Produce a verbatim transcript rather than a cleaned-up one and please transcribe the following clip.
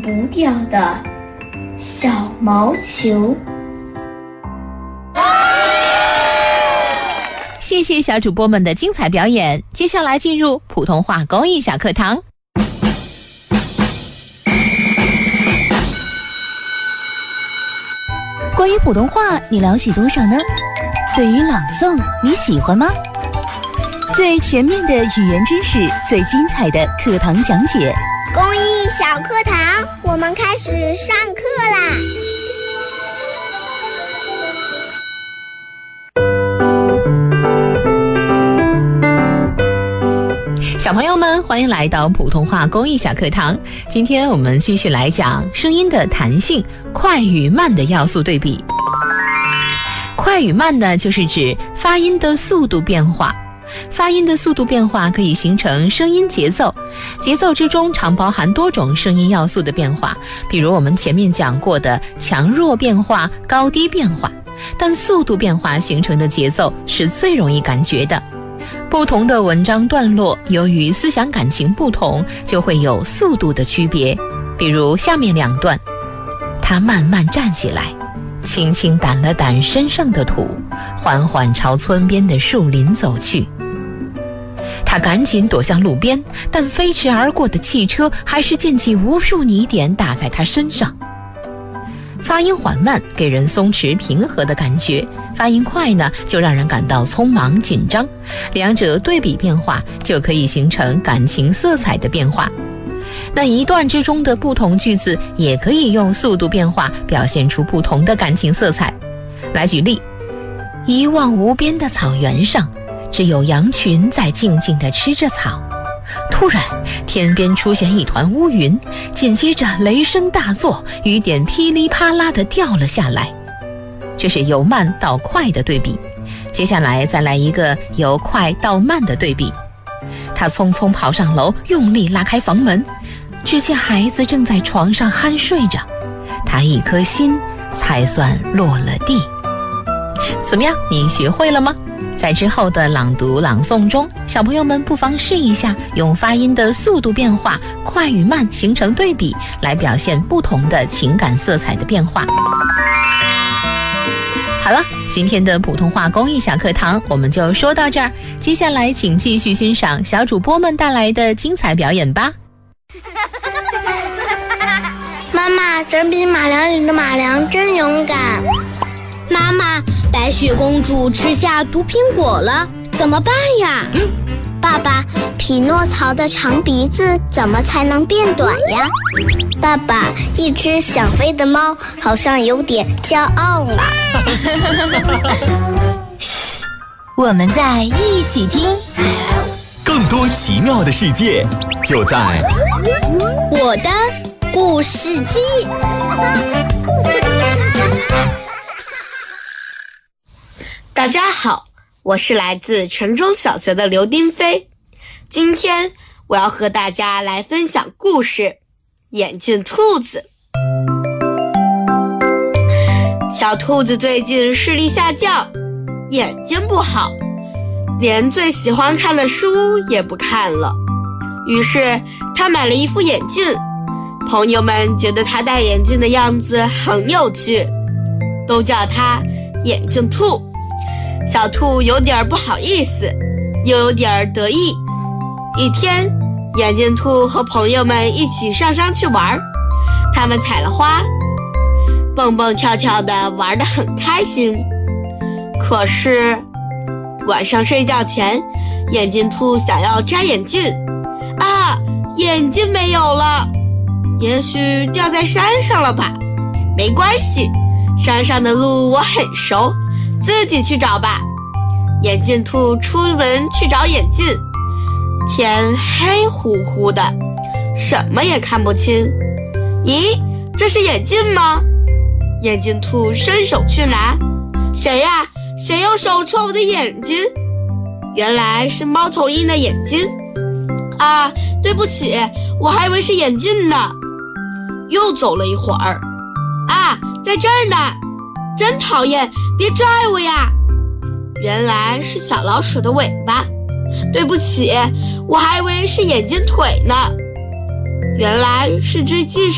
不掉的小毛球。 谢谢小主播们的精彩表演，接下来进入普通话公益小课堂。 关于普通话你了解多少呢？对于朗诵你喜欢吗？最全面的语言知识，最精彩的课堂讲解。 公益小课堂，我们开始上课啦！ 小朋友们，欢迎来到普通话公益小课堂。今天我们继续来讲声音的弹性，快与慢的要素对比。快与慢呢，就是指发音的速度变化。发音的速度变化可以形成声音节奏，节奏之中常包含多种声音要素的变化，比如我们前面讲过的强弱变化、高低变化。但速度变化形成的节奏是最容易感觉的。不同的文章段落，由于思想感情不同，就会有速度的区别。比如下面两段，他慢慢站起来，轻轻掸了掸身上的土，缓缓朝村边的树林走去。他赶紧躲向路边，但飞驰而过的汽车还是溅起无数泥点打在他身上。发音缓慢给人松弛平和的感觉，发音快呢就让人感到匆忙紧张，两者对比变化就可以形成感情色彩的变化。那一段之中的不同句子也可以用速度变化表现出不同的感情色彩。来举例，一望无边的草原上，只有羊群在静静地吃着草。突然天边出现一团乌云，紧接着雷声大作，雨点噼里啪啦地掉了下来。这是由慢到快的对比。接下来再来一个由快到慢的对比。他匆匆跑上楼，用力拉开房门，只见孩子正在床上酣睡着，他一颗心才算落了地。怎么样，你学会了吗？在之后的朗读朗诵中，小朋友们不妨试一下用发音的速度变化，快与慢形成对比，来表现不同的情感色彩的变化。好了，今天的普通话公益小课堂我们就说到这儿，接下来请继续欣赏小主播们带来的精彩表演吧。 妈妈，整笔马良里的马良真勇敢。妈妈，白雪公主吃下毒苹果了，怎么办呀？爸爸，匹诺曹的长鼻子怎么才能变短呀？爸爸，一只想飞的猫好像有点骄傲了。 嘘，我们在一起听。 更多奇妙的世界就在我的故事机。 大家好，我是来自城中小学的刘丁飞。今天我要和大家来分享故事眼镜兔子。小兔子最近视力下降，眼睛不好，连最喜欢看的书也不看了。于是他买了一副眼镜，朋友们觉得他戴眼镜的样子很有趣，都叫他眼镜兔。小兔有点不好意思，又有点得意。一天，眼镜兔和朋友们一起上山去玩，他们采了花，蹦蹦跳跳的玩得很开心。可是晚上睡觉前，眼镜兔想要摘眼镜，啊，眼镜没有了，也许掉在山上了吧。没关系，山上的路我很熟，自己去找吧。眼镜兔出门去找眼镜，天黑乎乎的，什么也看不清。咦，这是眼镜吗？眼镜兔伸手去拿，谁呀？谁用手戳我的眼睛？原来是猫头鹰的眼睛。啊，对不起，我还以为是眼镜呢。又走了一会儿，啊，在这儿呢，真讨厌，别拽我呀。原来是小老鼠的尾巴，对不起，我还以为是眼睛腿呢。原来是只记